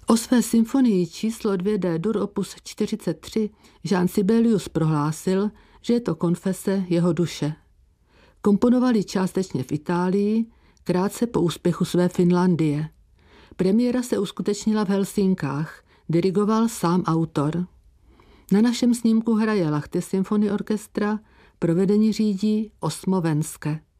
O své symfonii číslo 2 D-dur opus 43 Jean Sibelius prohlásil, že je to konfese jeho duše. Komponovali částečně v Itálii, krátce po úspěchu své Finlandie. Premiéra se uskutečnila v Helsinkách, dirigoval sám autor. Na našem snímku hraje Lahti Symphony Orchestra, provedení řídí Osmo Venske.